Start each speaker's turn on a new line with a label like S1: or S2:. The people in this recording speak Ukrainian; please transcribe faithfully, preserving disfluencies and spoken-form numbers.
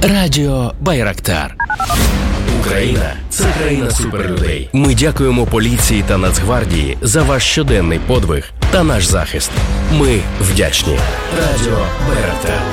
S1: Радіо Байрактар. Україна – це країна суперлюдей. Ми дякуємо поліції та Нацгвардії за ваш щоденний подвиг та наш захист. Ми вдячні. Радіо Байрактар.